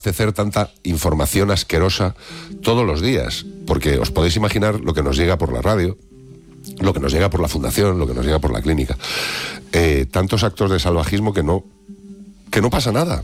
hacer tanta información asquerosa todos los días, porque os podéis imaginar lo que nos llega por la radio, lo que nos llega por la fundación, lo que nos llega por la clínica, tantos actos de salvajismo que no pasa nada,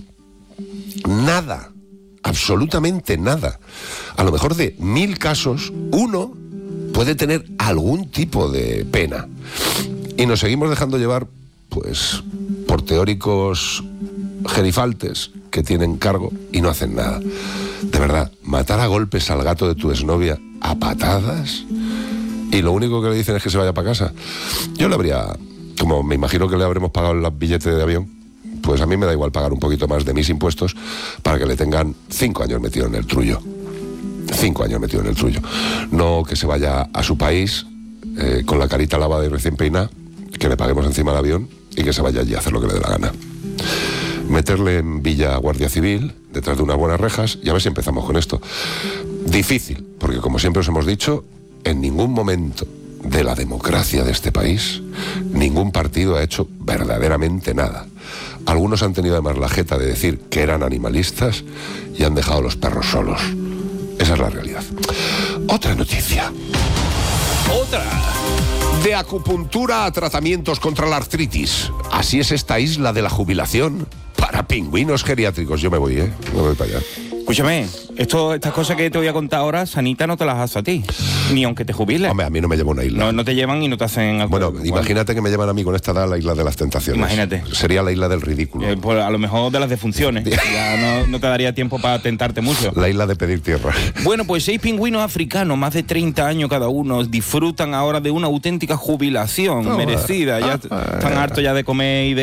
absolutamente nada. A lo mejor de 1000 casos, uno puede tener algún tipo de pena, y nos seguimos dejando llevar, pues, por teóricos gerifaltes que tienen cargo y no hacen nada. De verdad, matar a golpes al gato de tu exnovia a patadas, y lo único que le dicen es que se vaya para casa. Yo le habría, como me imagino que le habremos pagado el billete de avión, pues a mí me da igual pagar un poquito más de mis impuestos para que le tengan 5 años metido en el trullo. 5 años metido en el trullo. No que se vaya a su país con la carita lavada y recién peinada, que le paguemos encima del avión y que se vaya allí a hacer lo que le dé la gana. Meterle en Villa Guardia Civil, detrás de unas buenas rejas, y a ver si empezamos con esto. Difícil, porque como siempre os hemos dicho, en ningún momento de la democracia de este país, ningún partido ha hecho verdaderamente nada. Algunos han tenido además la jeta de decir que eran animalistas y han dejado a los perros solos. Esa es la realidad. Otra noticia. Otra. De acupuntura a tratamientos contra la artritis. Así es esta isla de la jubilación para pingüinos geriátricos. Yo me voy, me voy para allá. Escúchame, estas cosas que te voy a contar ahora, sanita no te las hace a ti, ni aunque te jubiles. Hombre, a mí no me lleva una isla. No te llevan y no te hacen... Bueno, imagínate que me llevan a mí con esta edad a la isla de las tentaciones. Imagínate. Sería la isla del ridículo. Pues a lo mejor de las defunciones. Ya no te daría tiempo para tentarte mucho. La isla de pedir tierra. Bueno, pues 6 pingüinos africanos, más de 30 años cada uno, disfrutan ahora de una auténtica jubilación merecida. Ya están hartos ya de comer y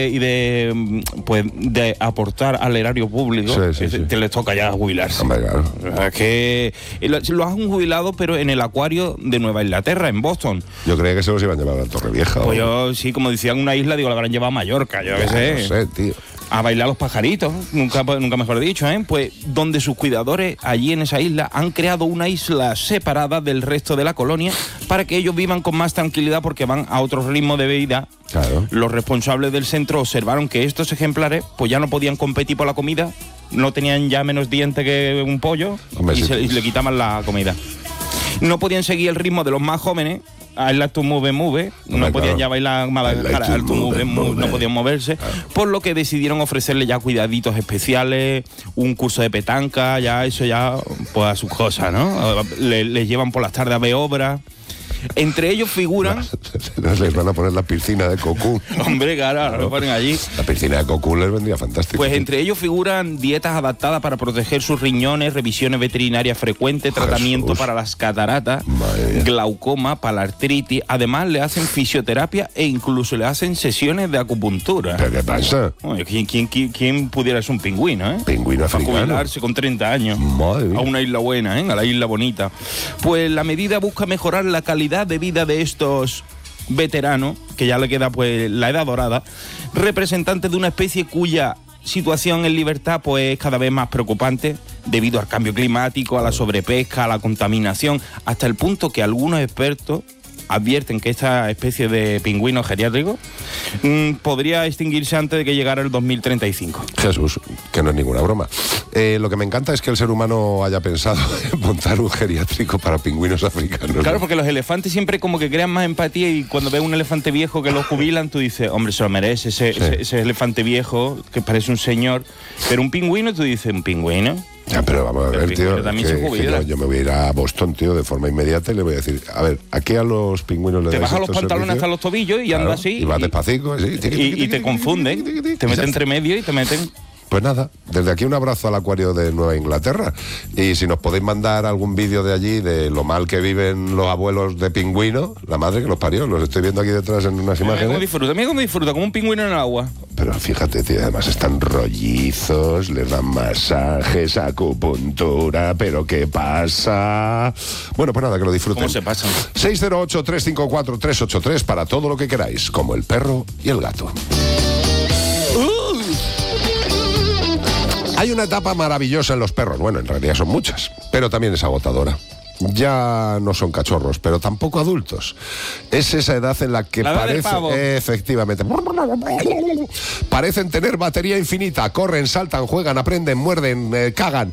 de aportar al erario público. Sí. Te les toca ya jubilarse. Hombre, claro. Es que lo han jubilado, pero en el acuario de Nueva Inglaterra, en Boston. Yo creía que se los iban a llevar a la Torrevieja. Pues yo, sí, como decían una isla, digo, la habrán llevado a Mallorca, yo qué sé. No sé, tío. A bailar los pajaritos, nunca mejor dicho, Pues donde sus cuidadores allí en esa isla han creado una isla separada del resto de la colonia para que ellos vivan con más tranquilidad porque van a otro ritmo de vida. Claro. Los responsables del centro observaron que estos ejemplares pues ya no podían competir por la comida, no tenían ya menos dientes que un pollo. Hombre, y le quitaban la comida. No podían seguir el ritmo de los más jóvenes. I like to move, no podían ya bailar Madagascar, no podían moverse, por lo que decidieron ofrecerle ya cuidaditos especiales, un curso de petanca, ya eso ya pues a sus cosas, ¿no? Les llevan por las tardes a ver obras. Entre ellos figuran... Les van a poner la piscina de Cocoon. Hombre, claro, lo ponen allí. La piscina de Cocoon les vendría fantástico. Pues entre ellos figuran dietas adaptadas para proteger sus riñones, revisiones veterinarias frecuentes, tratamiento para las cataratas, glaucoma, para la artritis. Además, le hacen fisioterapia e incluso le hacen sesiones de acupuntura. ¿Pero qué pasa? ¿Quién pudiera ser un pingüino, Pingüino africano. Para jubilarse con 30 años. Madre. A una isla buena, a la isla bonita. Pues la medida busca mejorar la calidad de vida de estos veteranos, que ya le queda pues la edad dorada, representantes de una especie cuya situación en libertad pues es cada vez más preocupante debido al cambio climático, a la sobrepesca, a la contaminación, hasta el punto que algunos expertos advierten que esta especie de pingüino geriátrico podría extinguirse antes de que llegara el 2035. Jesús, que no es ninguna broma. Lo que me encanta es que el ser humano haya pensado en montar un geriátrico para pingüinos africanos. Claro, porque los elefantes siempre como que crean más empatía y cuando ves un elefante viejo que lo jubilan, tú dices, hombre, se lo merece ese elefante viejo que parece un señor. Pero un pingüino, tú dices, ¿un pingüino? Ya, pero vamos a ver, tío, que yo me voy a ir a Boston, tío, de forma inmediata y le voy a decir, a ver, aquí a los pingüinos les te dais bajan los pantalones servicios, hasta los tobillos y andas así. Y vas despacito, así. Y te confunden, te meten entre medio y te meten... Pues nada, desde aquí un abrazo al acuario de Nueva Inglaterra. Y si nos podéis mandar algún vídeo de allí, de lo mal que viven los abuelos de pingüino, la madre que los parió, los estoy viendo aquí detrás en unas imágenes. Mira cómo disfruta, como un pingüino en el agua. Pero fíjate, tío, además están rollizos, les dan masajes, acupuntura, pero ¿qué pasa? Bueno, pues nada, que lo disfruten. ¿Cómo se pasan? 608-354-383 para todo lo que queráis, como el perro y el gato. Hay una etapa maravillosa en los perros, bueno, en realidad son muchas, pero también es agotadora. ya no son cachorros, pero tampoco adultos. Es esa edad en la que efectivamente, parecen tener batería infinita. Corren, saltan, juegan, aprenden, muerden, cagan,